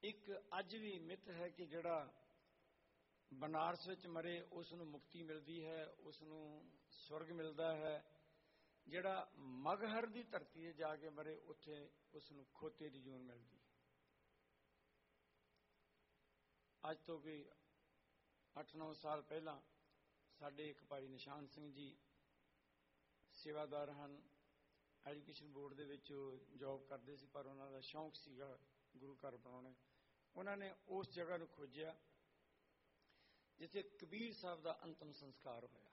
ਇੱਕ ਅੱਜ ਵੀ ਮਿੱਥ ਹੈ ਕਿ ਜਿਹੜਾ ਬਨਾਰਸ ਵਿੱਚ ਮਰੇ ਉਸ ਨੂੰ ਮੁਕਤੀ ਮਿਲਦੀ ਹੈ, ਉਸ ਨੂੰ ਸਵਰਗ ਮਿਲਦਾ ਹੈ। ਜਿਹੜਾ ਮਗਹਰ ਦੀ ਧਰਤੀ 'ਤੇ ਜਾ ਕੇ ਮਰੇ ਉੱਥੇ ਉਸ ਨੂੰ ਖੋਤੇ ਦੀ ਜੂਨ ਮਿਲਦੀ ਹੈ। ਅੱਜ ਤੋਂ ਕੋਈ 8-9 ਸਾਲ ਪਹਿਲਾਂ ਸਾਡੇ ਇੱਕ ਭਾਈ ਨਿਸ਼ਾਨ ਸਿੰਘ ਜੀ ਸੇਵਾਦਾਰ ਹਨ, ਐਜੂਕੇਸ਼ਨ ਬੋਰਡ ਦੇ ਵਿੱਚ ਜੋਬ ਕਰਦੇ ਸੀ, ਪਰ ਉਹਨਾਂ ਦਾ ਸ਼ੌਂਕ ਸੀਗਾ ਗੁਰੂ ਘਰ ਬਣਾਉਣੇ। ਉਹਨਾਂ ਨੇ ਉਸ ਜਗ੍ਹਾ ਨੂੰ ਖੋਜਿਆ ਜਿੱਥੇ ਕਬੀਰ ਸਾਹਿਬ ਦਾ ਅੰਤਮ ਸੰਸਕਾਰ ਹੋਇਆ।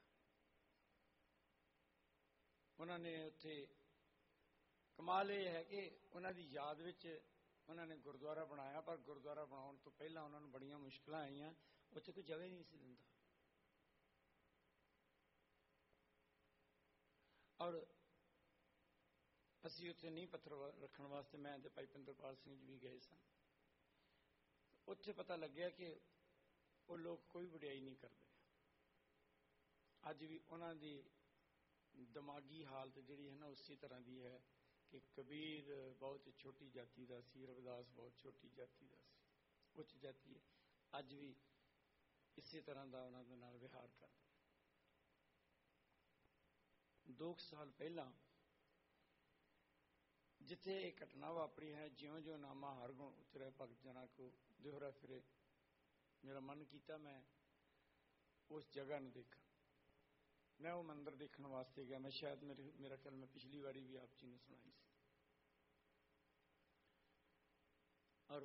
ਉਹਨਾਂ ਨੇ ਉੱਥੇ ਕਮਾਲ ਇਹ ਹੈ ਕਿ ਉਹਨਾਂ ਦੀ ਯਾਦ ਵਿੱਚ ਉਹਨਾਂ ਨੇ ਗੁਰਦੁਆਰਾ ਬਣਾਇਆ, ਪਰ ਗੁਰਦੁਆਰਾ ਬਣਾਉਣ ਤੋਂ ਪਹਿਲਾਂ ਉਹਨਾਂ ਨੂੰ ਬੜੀਆਂ ਮੁਸ਼ਕਲਾਂ ਆਈਆਂ। ਉੱਥੇ ਕੋਈ ਜਗ੍ਹਾ ਹੀ ਨਹੀਂ ਸੀ ਦਿੰਦਾ, ਔਰ ਅਸੀਂ ਉੱਥੇ ਨੀਂਹ ਪੱਥਰ ਰੱਖਣ ਵਾਸਤੇ ਮੈਂ ਤੇ ਭਾਈ ਪਿੰਦਰਪਾਲ ਸਿੰਘ ਜੀ ਵੀ ਗਏ ਸਨ। ਉੱਥੇ ਪਤਾ ਲੱਗਿਆ ਕਿ ਉਹ ਲੋਕ ਕੋਈ ਵਡਿਆਈ ਨਹੀਂ ਕਰਦੇ। ਅੱਜ ਵੀ ਉਹਨਾਂ ਦੀ ਦਿਮਾਗੀ ਹਾਲਤ ਜਿਹੜੀ ਹੈ ਨਾ ਉਸੇ ਤਰ੍ਹਾਂ ਦੀ ਹੈ ਕਿ ਕਬੀਰ ਬਹੁਤ ਛੋਟੀ ਜਾਤੀ ਦਾ ਸੀ, ਰਵਿਦਾਸ ਬਹੁਤ ਛੋਟੀ ਜਾਤੀ ਦਾ ਸੀ, ਉੱਚ ਜਾਤੀ ਹੈ। ਅੱਜ ਵੀ ਇਸੇ ਤਰ੍ਹਾਂ ਦਾ ਉਹਨਾਂ ਦੇ ਨਾਲ ਵਿਹਾਰ ਕਰਦੇ। 2 ਸਾਲ ਪਹਿਲਾਂ ਜਿੱਥੇ ਇਹ ਘਟਨਾ ਵਾਪਰੀ ਹੈ, ਜਿਉਂ-ਜਿਉਂ ਨਾਮਾ ਹਰਗੁਣ ਉਤਰੇ ਭਗਤ ਜਨਾਂ ਕੋ ਦਿਹੁਰਾ ਫਿਰੇ, ਮੇਰਾ ਮਨ ਕੀਤਾ ਮੈਂ ਉਸ ਜਗ੍ਹਾ ਨੂੰ ਦੇਖਾਂ। ਮੈਂ ਉਹ ਮੰਦਿਰ ਦੇਖਣ ਵਾਸਤੇ ਗਿਆ। ਮੈਂ ਸ਼ਾਇਦ ਮੇਰਾ ਖਿਆਲ ਮੈਂ ਪਿਛਲੀ ਵਾਰੀ ਵੀ ਆਪ ਜੀ ਨੂੰ ਸੁਣਾਈ ਸੀ। ਔਰ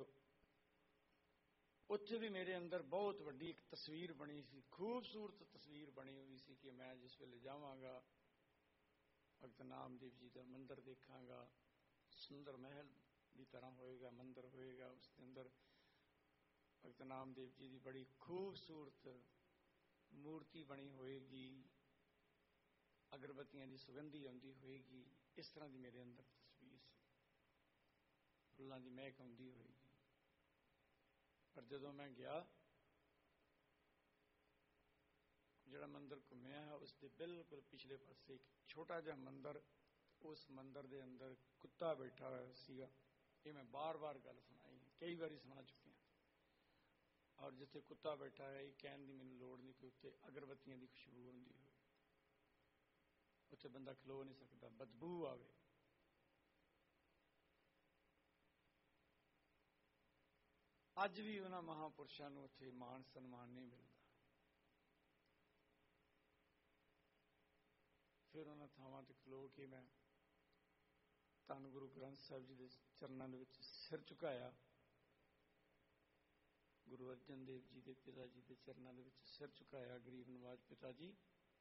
ਉੱਥੇ ਵੀ ਮੇਰੇ ਅੰਦਰ ਬਹੁਤ ਵੱਡੀ ਇੱਕ ਤਸਵੀਰ ਬਣੀ ਸੀ, ਖੂਬਸੂਰਤ ਤਸਵੀਰ ਬਣੀ ਹੋਈ ਸੀ ਕਿ ਮੈਂ ਜਿਸ ਵੇਲੇ ਜਾਵਾਂਗਾ ਭਗਤ ਨਾਮਦੇਵ ਜੀ ਦਾ ਮੰਦਿਰ ਦੇਖਾਂਗਾ। ਸੁੰਦਰ ਮਹਿਲ ਦੀ ਤਰ੍ਹਾਂ ਹੋਏਗਾ ਮੰਦਿਰ ਹੋਏਗਾ, ਉਸ ਦੇ ਅੰਦਰ ਭਗਤ ਨਾਮਦੇਵ ਜੀ ਦੀ ਬੜੀ ਖੂਬਸੂਰਤ ਮੂਰਤੀ ਬਣੀ ਹੋਏਗੀ, ਅਗਰਬੱਤੀਆਂ ਦੀ ਸੁਗੰਧੀ ਆਉਂਦੀ ਹੋਏਗੀ। ਇਸ ਤਰ੍ਹਾਂ ਦੀ ਮੇਰੇ ਅੰਦਰ ਤਸਵੀਰ ਸੀ, ਫੁੱਲਾਂ ਦੀ ਮਹਿਕ ਆਉਂਦੀ ਹੋਏਗੀ। ਪਰ ਜਦੋਂ ਮੈਂ ਗਿਆ, ਜਿਹੜਾ ਮੰਦਿਰ ਘੁੰਮਿਆ ਹੈ ਉਸ ਦੇ ਬਿਲਕੁਲ ਪਿਛਲੇ ਪਾਸੇ ਇੱਕ ਛੋਟਾ ਜਿਹਾ ਮੰਦਿਰ, ਉਸ ਮੰਦਿਰ ਦੇ ਅੰਦਰ ਕੁੱਤਾ ਬੈਠਾ ਹੋਇਆ ਸੀਗਾ। ਇਹ ਮੈਂ ਬਾਰ-ਬਾਰ ਗੱਲ ਸੁਣਾਈ, ਕਈ ਵਾਰੀ ਸੁਣਾ ਚੁੱਕਿਆ। ਔਰ ਜਿੱਥੇ ਕੁੱਤਾ ਬੈਠਾ ਹੈ ਇਹ ਕਹਿਣ ਦੀ ਮੈਨੂੰ ਲੋੜ ਨਹੀਂ ਕਿ ਉੱਥੇ ਅਗਰਬੱਤੀਆਂ ਦੀ ਖੁਸ਼ਬੂ ਆਉਂਦੀ ਹੋਵੇ। ਉੱਥੇ ਬੰਦਾ ਖਲੋ ਨਹੀਂ ਸਕਦਾ, ਬਦਬੂ ਆਵੇ। ਅੱਜ ਵੀ ਉਹਨਾਂ ਮਹਾਂਪੁਰਸ਼ਾਂ ਨੂੰ ਉੱਥੇ ਮਾਣ ਸਨਮਾਨ ਨਹੀਂ ਮਿਲਦਾ। ਫਿਰ ਉਹਨਾਂ ਥਾਵਾਂ ਤੇ ਖਲੋ ਕੇ ਮੈਂ ਧੰਨ ਗੁਰੂ ਗ੍ਰੰਥ ਸਾਹਿਬ ਜੀ ਦੇ ਚਰਨਾਂ ਦੇ ਵਿੱਚ ਸਿਰ ਝੁਕਾਇਆ। ਗੁਰੂ ਅਰਜਨ ਦੇਵ ਜੀ ਦੇ ਪਿਤਾ ਜੀ ਦੇ ਚਰਨਾਂ ਦੇ ਵਿੱਚ ਸਿਰ ਝੁਕਾਇਆ। ਗਰੀਬ ਨਵਾਜ ਪਿਤਾ ਜੀ,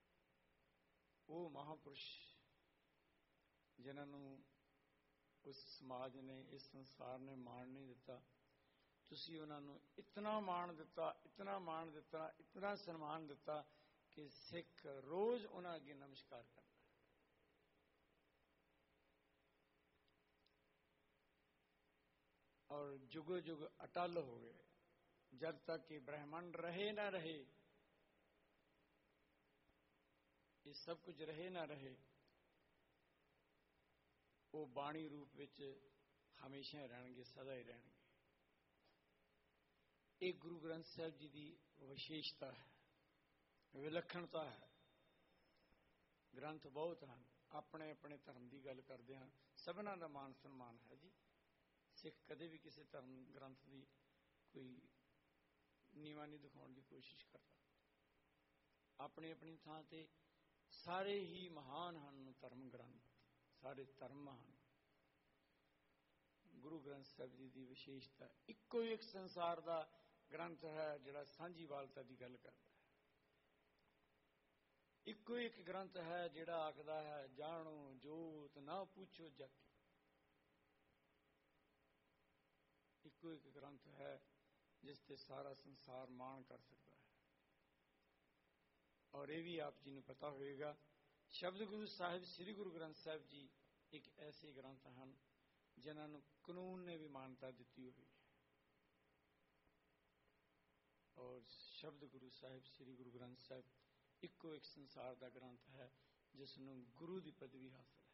ਉਹ ਮਹਾਂਪੁਰਸ਼ ਜਿਨ੍ਹਾਂ ਨੂੰ ਉਸ ਸਮਾਜ ਨੇ, ਇਸ ਸੰਸਾਰ ਨੇ ਮਾਣ ਨਹੀਂ ਦਿੱਤਾ, ਤੁਸੀਂ ਉਹਨਾਂ ਨੂੰ ਇਤਨਾ ਮਾਣ ਦਿੱਤਾ, ਇਤਨਾ ਮਾਣ ਦਿੱਤਾ, ਇਤਨਾ ਸਨਮਾਨ ਦਿੱਤਾ ਕਿ ਸਿੱਖ ਰੋਜ਼ ਉਹਨਾਂ ਅੱਗੇ ਨਮਸਕਾਰ ਕਰਦਾ। ਔਰ ਜੁਗੋ ਜੁਗ ਅਟਲ ਹੋ ਗਏ। ਜਦ ਤੱਕ ਕਿ ਬ੍ਰਹਿਮੰਡ ਰਹੇ ਨਾ ਰਹੇ, ਇਹ ਸਭ ਕੁਝ ਰਹੇ ਨਾ ਰਹੇ, ਉਹ ਬਾਣੀ ਰੂਪ ਵਿੱਚ ਹਮੇਸ਼ਾ ਰਹਿਣਗੇ, ਸਦਾ ਹੀ ਰਹਿਣਗੇ। ਇਹ ਗੁਰੂ ਗ੍ਰੰਥ ਸਾਹਿਬ ਜੀ ਦੀ ਵਿਸ਼ੇਸ਼ਤਾ ਹੈ, ਵਿਲੱਖਣਤਾ ਹੈ। ਗ੍ਰੰਥ ਬਹੁਤ ਹਨ, ਆਪਣੇ ਆਪਣੇ ਧਰਮ ਦੀ ਗੱਲ ਕਰਦੇ ਹਾਂ, ਸਭਨਾਂ ਦਾ ਮਾਣ ਸਨਮਾਨ ਹੈ ਜੀ। ਸਿੱਖ ਕਦੇ ਵੀ ਕਿਸੇ ਧਰਮ ਗ੍ਰੰਥ ਦੀ ਕੋਈ ਨੀਵਾਂ ਨਹੀਂ ਦਿਖਾਉਣ ਦੀ ਕੋਸ਼ਿਸ਼ ਕਰਦਾ। ਆਪਣੀ ਆਪਣੀ ਥਾਂ ਤੇ ਸਾਰੇ ਹੀ ਮਹਾਨ ਹਨ ਧਰਮ ਗ੍ਰੰਥ, ਸਾਰੇ ਧਰਮ ਮਹਾਨ। ਗੁਰੂ ਗ੍ਰੰਥ ਸਾਹਿਬ ਜੀ ਦੀ ਵਿਸ਼ੇਸ਼ਤਾ ਇੱਕੋ ਇੱਕ ਸੰਸਾਰ ਦਾ ਗ੍ਰੰਥ ਹੈ ਜਿਹੜਾ ਸਾਂਝੀਵਾਲਤਾ ਦੀ ਗੱਲ ਕਰਦਾ ਹੈ। ਇੱਕੋ ਇੱਕ ਗ੍ਰੰਥ ਹੈ ਜਿਹੜਾ ਆਖਦਾ ਹੈ ਜਾਣੋ ਜੋਤ ਨਾ ਪੁੱਛੋ ਜਗ। ਇੱਕੋ ਇੱਕ ਗ੍ਰੰਥ ਹੈ ਜਿਸ ਤੇ ਸਾਰਾ ਸੰਸਾਰ ਮਾਣ ਕਰ ਸਕਦਾ ਹੈ। ਔਰ ਇਹ ਵੀ ਆਪ ਜੀ ਨੂੰ ਪਤਾ ਹੋਵੇਗਾ, ਸ਼ਬਦ ਗੁਰੂ ਸਾਹਿਬ ਸ੍ਰੀ ਗੁਰੂ ਗ੍ਰੰਥ ਸਾਹਿਬ ਜੀ ਇੱਕ ਐਸੇ ਗ੍ਰੰਥ ਹਨ ਜਿਨ੍ਹਾਂ ਨੂੰ ਕਾਨੂੰਨ ਨੇ ਵੀ ਮਾਨਤਾ ਦਿੱਤੀ ਹੋਈ ਹੈ। ਔਰ ਸ਼ਬਦ ਗੁਰੂ ਸਾਹਿਬ ਸ੍ਰੀ ਗੁਰੂ ਗ੍ਰੰਥ ਸਾਹਿਬ ਇੱਕੋ ਇੱਕ ਸੰਸਾਰ ਦਾ ਗ੍ਰੰਥ ਹੈ ਜਿਸ ਨੂੰ ਗੁਰੂ ਦੀ ਪਦਵੀ ਹਾਸਲ